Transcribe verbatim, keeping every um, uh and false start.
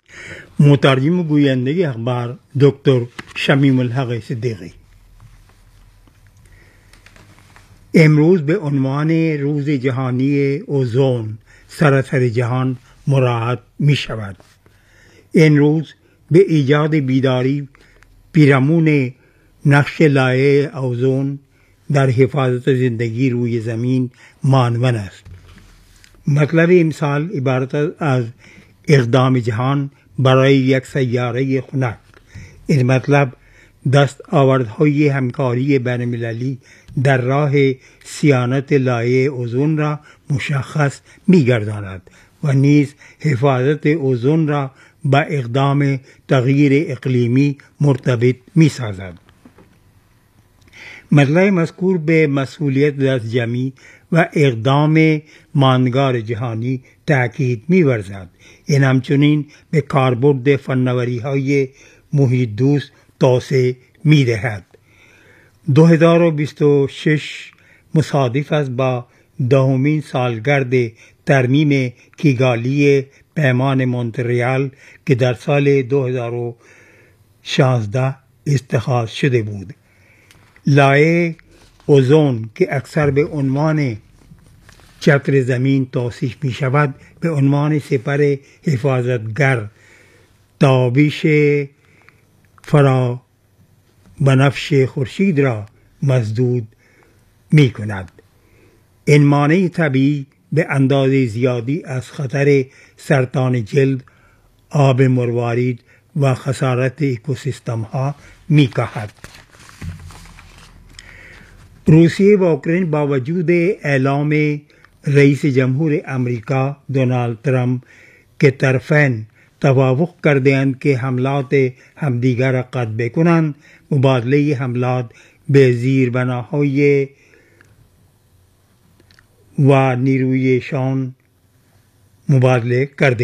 مترجم و گوینده اخبار دکتر شمیم الحق صدیقی. امروز به عنوان روز جهانی اوزون سراسر جهان مراعات می شود. این روز به ایجاد بیداری پیرامون نقش لایه اوزون در حفاظت زندگی روی زمین مانون است. مطلب امسال عبارت از اقدام جهان برای یک سیاره خنک. این مطلب دستاوردهای همکاری بین‌المللی در راه صیانت لایه اوزون را مشخص می‌گرداند و نیز حفاظت اوزون را با اقدام تغییر اقلیمی مرتبط می‌سازد. مطلب مذکور به مسئولیت دستجمعی و اقدام ماندگار جهانی تاکید می‌ورزد. این همچنین به کاربرد فناوری‌های محیط دوست توسعه می‌دهد. دو هزار و بیست و شش مصادف است با دهمین سالگرد ترمیم کیگالی پیمان مونتریال که در سال دو هزار و شانزده اتخاذ شده بود. لایه اوزون که اکثر به عنوان چتر زمین توصیف می شود به عنوان سپر حفاظتگر تابش فرا بنفش خورشید را مسدود می کند. این مانع طبیعی به اندازه زیادی از خطر سرطان جلد، آب مروارید و خسارت اکوسیستم ها می کاهد. روسیه و اوکراین با وجود اعلام رئیس جمهور امریکا دونالد ترامپ که طرفین توافق کرده‌اند که حملات همدیگر را قطع بکنند، مبادله حملات به زیربناهای و نیرویشان مبادله کرده